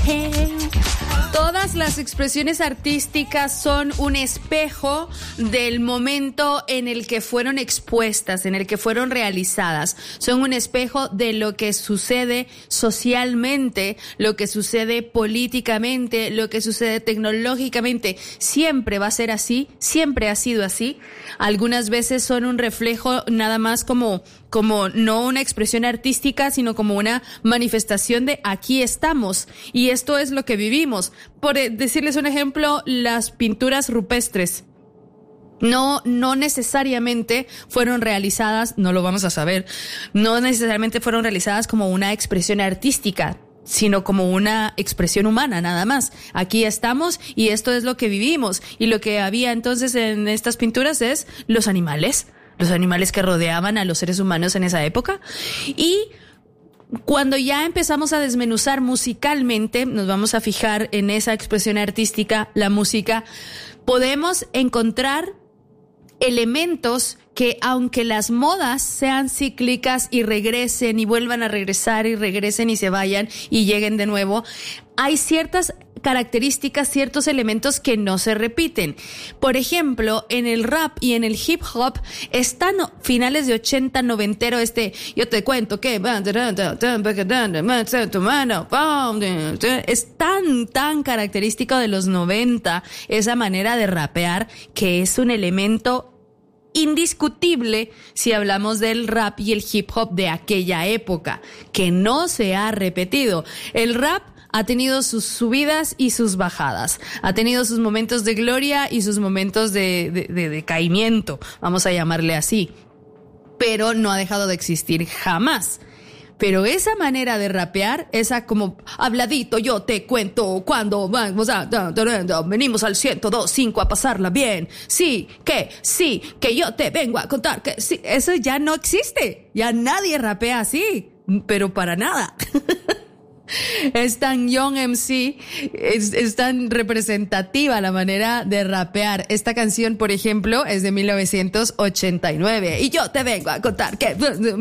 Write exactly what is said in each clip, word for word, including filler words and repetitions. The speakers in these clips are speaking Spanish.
Hey. Todas las expresiones artísticas son un espejo del momento en el que fueron expuestas, en el que fueron realizadas. Son un espejo de lo que sucede socialmente, lo que sucede políticamente, lo que sucede tecnológicamente. Siempre va a ser así, siempre ha sido así. Algunas veces son un reflejo nada más como, como no una expresión artística, sino como una manifestación de aquí estamos y esto es lo que vivimos. Por decirles un ejemplo, las pinturas rupestres. No, no necesariamente fueron realizadas, no lo vamos a saber, no necesariamente fueron realizadas como una expresión artística, sino como una expresión humana, nada más. Aquí estamos y esto es lo que vivimos. Y lo que había entonces en estas pinturas es los animales, los animales que rodeaban a los seres humanos en esa época. Y cuando ya empezamos a desmenuzar musicalmente, nos vamos a fijar en esa expresión artística, la música, podemos encontrar elementos que, aunque las modas sean cíclicas y regresen y vuelvan a regresar y regresen y se vayan y lleguen de nuevo, hay ciertas características, ciertos elementos que no se repiten. Por ejemplo, en el rap y en el hip hop están finales de ochenta, noventero, este, yo te cuento que es tan, tan característico de los noventa, esa manera de rapear, que es un elemento indiscutible si hablamos del rap y el hip hop de aquella época, que no se ha repetido. El rap ha tenido sus subidas y sus bajadas, ha tenido sus momentos de gloria y sus momentos de, de, de decaimiento, vamos a llamarle así, pero no ha dejado de existir jamás. Pero esa manera de rapear, esa como habladito, yo te cuento cuando vamos a, venimos al ciento dos punto cinco a pasarla bien, sí, que, sí, que yo te vengo a contar que sí, eso ya no existe, ya nadie rapea así, pero para nada. Es tan Young M C, es, es tan representativa la manera de rapear. Esta canción, por ejemplo, es de mil novecientos ochenta y nueve. Y yo te vengo a contar que...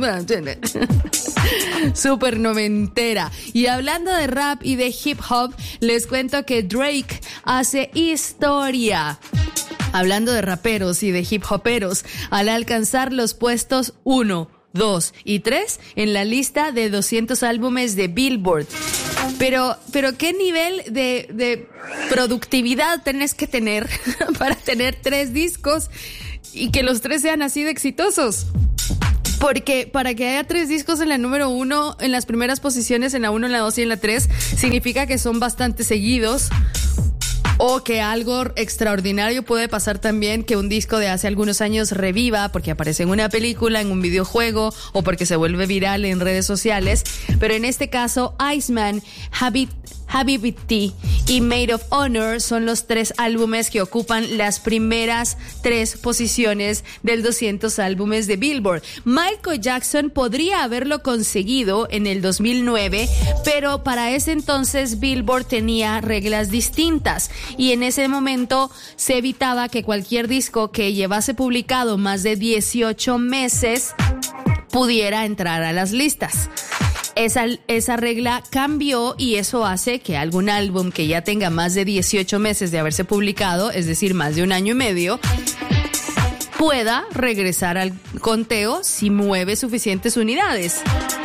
Súper noventera. Y hablando de rap y de hip hop, les cuento que Drake hace historia. Hablando de raperos y de hip hoperos, al alcanzar los puestos uno, dos y tres en la lista de doscientos álbumes de Billboard. Pero, pero ¿qué nivel de, de productividad tenés que tener para tener tres discos y que los tres sean así de exitosos? Porque para que haya tres discos en la número uno, en las primeras posiciones, en la uno, en la dos y en la tres, significa que son bastante seguidos. O que algo extraordinario puede pasar también, que un disco de hace algunos años reviva porque aparece en una película, en un videojuego o porque se vuelve viral en redes sociales. Pero en este caso, Iceman, Habib, Habibti y Maid of Honor son los tres álbumes que ocupan las primeras tres posiciones del doscientos álbumes de Billboard. Michael Jackson podría haberlo conseguido en el dos mil nueve, pero para ese entonces Billboard tenía reglas distintas y en ese momento se evitaba que cualquier disco que llevase publicado más de dieciocho meses pudiera entrar a las listas. Esa, esa regla cambió y eso hace que algún álbum que ya tenga más de dieciocho meses de haberse publicado, es decir, más de un año y medio, pueda regresar al conteo si mueve suficientes unidades.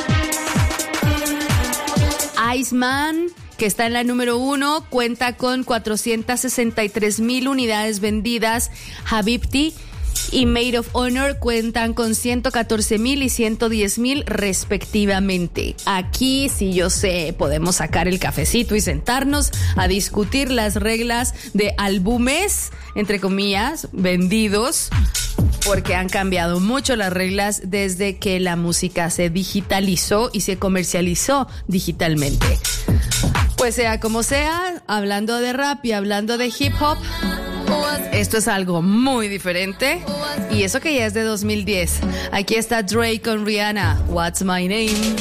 Iceman, que está en la número uno, cuenta con cuatrocientas sesenta y tres mil unidades vendidas. Habibti y Maid of Honor cuentan con ciento catorce mil y ciento diez mil respectivamente. Aquí, sí, yo sé, podemos sacar el cafecito y sentarnos a discutir las reglas de álbumes, entre comillas, vendidos, porque han cambiado mucho las reglas desde que la música se digitalizó y se comercializó digitalmente. Pues sea como sea, hablando de rap y hablando de hip hop, esto es algo muy diferente y eso que ya es de dos mil diez. Aquí está Drake con Rihanna, What's My Name.